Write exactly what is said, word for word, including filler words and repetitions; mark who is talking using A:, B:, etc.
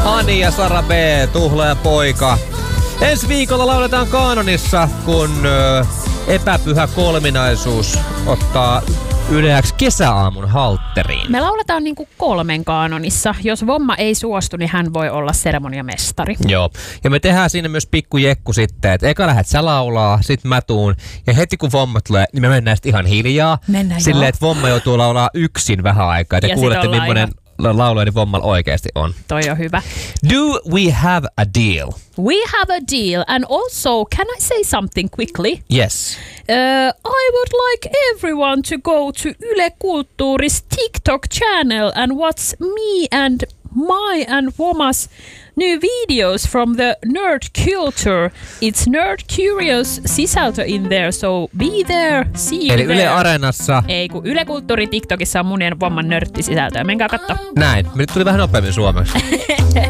A: Ani ja Sara B, Tuhla ja poika. Ensi viikolla lauletaan kaanonissa, kun ö, epäpyhä kolminaisuus ottaa yleäksi kesäaamun haltteriin.
B: Me lauletaan niinku kolmen kaanonissa. Jos Vomma ei suostu, niin hän voi olla seremoniamestari.
A: Joo. Ja me tehdään siinä myös pikku jekku sitten, että eka lähdet sä laulaa, sit mä tuun. Ja heti kun Vomma tulee, niin me mennään sitten ihan hiljaa.
B: Mennään
A: silleen,
B: joo.
A: että Vomma joutuu laulaa yksin vähän aikaa. Te
B: Ja
A: kuulette,
B: sit ollaan
A: millainen lauluja Vommalla oikeasti on.
B: Toi on hyvä.
A: Do we have a deal?
B: We have a deal, and also, can I say something quickly?
A: Yes.
B: Uh, I would like everyone to go to Yle Kulttuuri's TikTok channel and watch me and my and Woma's new videos from the nerd culture. It's nerd curious sisältö in there, so be there, see you
A: Eli
B: there.
A: Yle Areenassa.
B: Ei, kun Yle Kulttuuri TikTokissa on mun ja Vomman nörttisisältöä. Menkää katsoa.
A: Näin. Me nyt tuli vähän nopeammin suomeksi.